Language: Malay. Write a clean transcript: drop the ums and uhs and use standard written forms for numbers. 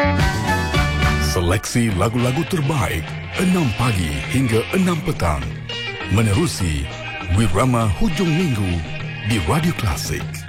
Seleksi lagu-lagu terbaik 6 pagi hingga 6 petang menerusi Wirama Hujung Minggu di Radio Klasik.